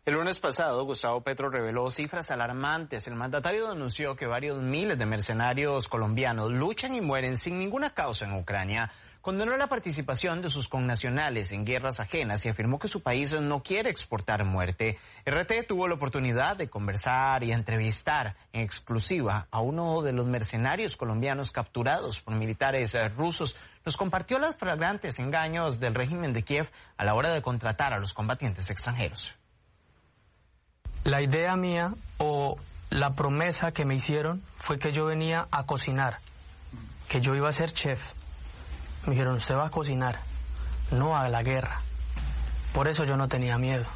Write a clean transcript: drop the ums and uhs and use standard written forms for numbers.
El lunes pasado, Gustavo Petro reveló cifras alarmantes. El mandatario denunció que varios miles de mercenarios colombianos luchan y mueren sin ninguna causa en Ucrania. Condenó la participación de sus connacionales en guerras ajenas y afirmó que su país no quiere exportar muerte. RT tuvo la oportunidad de conversar y entrevistar en exclusiva a uno de los mercenarios colombianos capturados por militares rusos. Nos compartió los flagrantes engaños del régimen de Kiev a la hora de contratar a los combatientes extranjeros. La idea mía o la promesa que me hicieron fue que yo venía a cocinar, que yo iba a ser chef. Me dijeron, usted va a cocinar, no a la guerra. Por eso yo no tenía miedo.